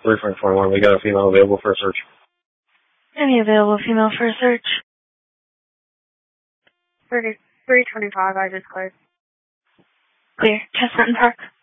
3.41. We got a female available for a search. Any available female for a search? 325, I just cleared. Clear. Chestnut and Park.